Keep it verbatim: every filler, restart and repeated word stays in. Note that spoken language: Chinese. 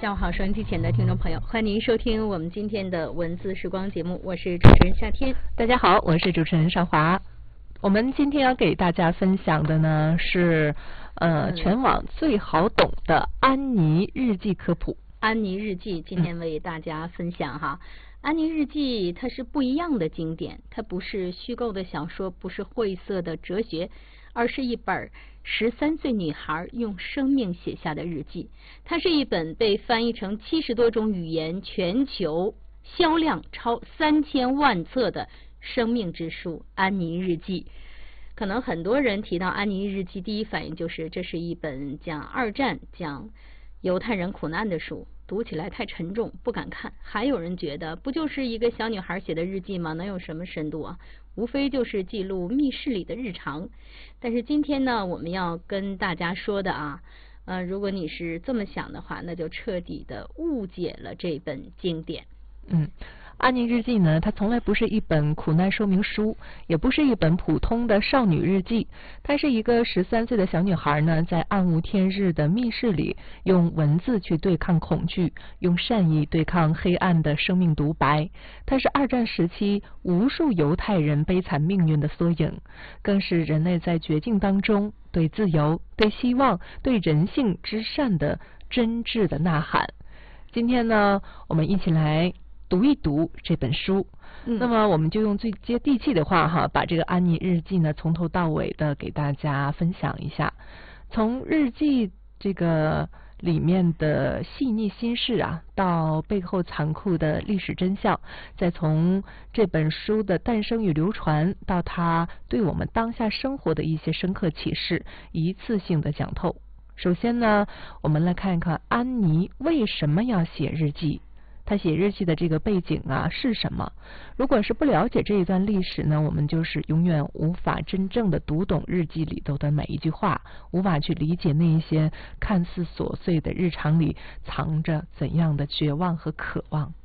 下午好，收音机前的听众朋友，欢迎您收听我们今天的文字时光节目，我是主持人夏天。 大家好，我是主持人邵华。我们今天要给大家分享的呢是呃全网最好懂的安妮日记科普。 安妮日记今天为大家分享哈。嗯安妮日记它是不一样的经典，它不是虚构的小说，不是晦涩的哲学，而是一本十三岁女孩用生命写下的日记。它是一本被翻译成七十多种语言、全球销量超三千万册的生命之书《安妮日记》。可能很多人提到安妮日记，第一反应就是这是一本讲二战、讲犹太人苦难的书，读起来太沉重，不敢看。还有人觉得不就是一个小女孩写的日记吗？能有什么深度啊？无非就是记录密室里的日常。但是今天呢，我们要跟大家说的啊，呃，如果你是这么想的话，那就彻底的误解了这本经典。 嗯。安妮日记呢，它从来不是一本苦难说明书，也不是一本普通的少女日记。它是一个十三岁的小女孩呢，在暗无天日的密室里，用文字去对抗恐惧，用善意对抗黑暗的生命独白。它是二战时期无数犹太人悲惨命运的缩影，更是人类在绝境当中对自由、对希望、对人性之善的真挚的呐喊。今天呢，我们一起来读一读这本书。嗯、那么我们就用最接地气的话哈，把这个安妮日记呢从头到尾的给大家分享一下。从日记这个里面的细腻心事啊，到背后残酷的历史真相，再从这本书的诞生与流传，到它对我们当下生活的一些深刻启示，一次性的讲透。首先呢，我们来看一看安妮为什么要写日记。他写日记的这个背景啊是什么？如果是不了解这一段历史呢，我们就是永远无法真正的读懂日记里头的每一句话，无法去理解那一些看似琐碎的日常里藏着怎样的绝望和渴望。